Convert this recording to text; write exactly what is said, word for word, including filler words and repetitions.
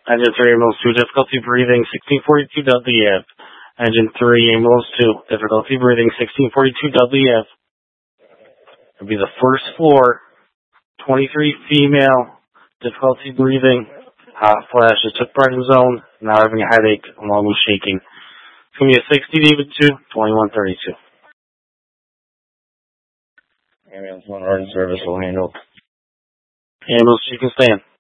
Engine three, ambulance two, difficulty breathing, sixteen forty-two W F. Engine three, ambulance two, difficulty breathing, sixteen forty-two W F. It'll be the first floor, twenty-three female, difficulty breathing, hot flashes, took prednisone, now having a headache along with shaking. It's going to be a sixty David two, twenty-one thirty-two. Ambulance one, Road Service will handle. Ambulance, you can stand.